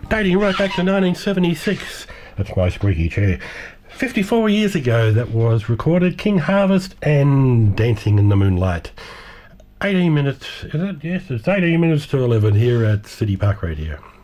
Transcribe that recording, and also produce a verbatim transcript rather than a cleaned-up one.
Dating right back to nineteen seventy-six. That's my squeaky chair. fifty-four years ago that was recorded, King Harvest and Dancing in the Moonlight. eighteen minutes, is it? Yes, it's eighteen minutes to eleven here at City Park Radio.